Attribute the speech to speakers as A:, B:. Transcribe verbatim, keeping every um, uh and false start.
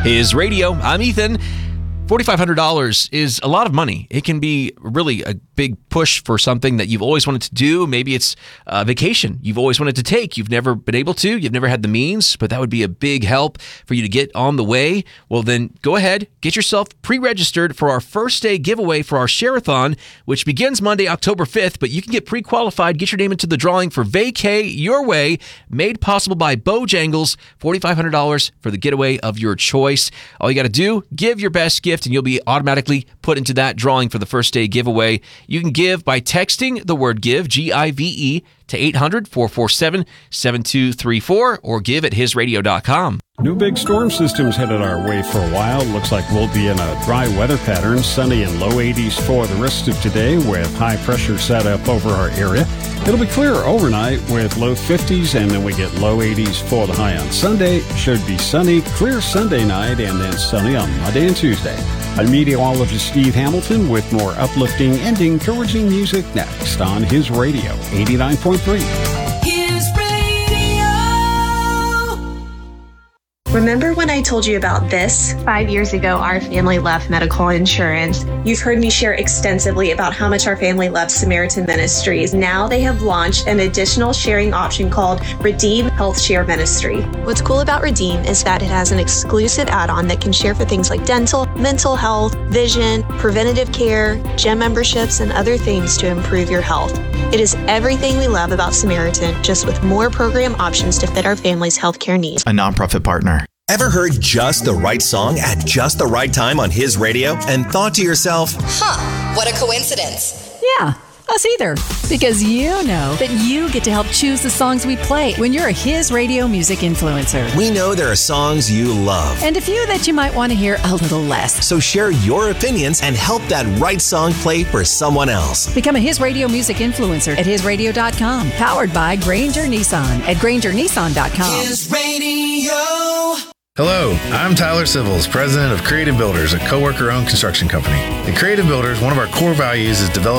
A: His Radio. I'm Ethan. four thousand five hundred dollars is a lot of money. It can be really a big push for something that you've always wanted to do. Maybe it's a vacation you've always wanted to take. You've never been able to. You've never had the means, but that would be a big help for you to get on the way. Well, then go ahead, get yourself pre-registered for our first day giveaway for our Share-a-thon, which begins Monday, October fifth, but you can get pre-qualified, get your name into the drawing for Vacay Your Way, made possible by Bojangles, four thousand five hundred dollars for the getaway of your choice. All you got to do, give your best gift, and you'll be automatically put into that drawing for the first day giveaway. You can give by texting the word GIVE, G I V E, to eight hundred, four four seven, seven two three four or give at his radio dot com.
B: New big storm systems headed our way for a while. Looks like we'll be in a dry weather pattern, sunny and low eighties for the rest of today with high pressure set up over our area. It'll be clear overnight with low fifties, and then we get low eighties for the high on Sunday. Should be sunny, clear Sunday night, and then sunny on Monday and Tuesday. I'm meteorologist Steve Hamilton with more uplifting and encouraging music next on His Radio eighty-nine point three.
C: Remember when I told you about this? Five years ago, our family left medical insurance. You've heard me share extensively about how much our family loves Samaritan Ministries. Now they have launched an additional sharing option called Redeem Health Share Ministry. What's cool about Redeem is that it has an exclusive add-on that can share for things like dental, mental health, vision, preventative care, gym memberships, and other things to improve your health. It is everything we love about Samaritan, just with more program options to fit our family's healthcare needs.
D: A nonprofit partner.
E: Ever heard just the right song at just the right time on His Radio and thought to yourself,
F: huh, what a coincidence.
G: Yeah, us either. Because you know that you get to help choose the songs we play when you're a His Radio music influencer.
E: we know there are songs you love.
G: And a few that you might want to hear a little less.
E: So share your opinions and help that right song play for someone else.
G: Become a His Radio music influencer at his radio dot com. Powered by Granger Nissan at granger nissan dot com.
F: His Radio.
D: Hello, I'm Tyler Sivils, president of Creative Builders, a co-worker-owned construction company. At Creative Builders, one of our core values is developing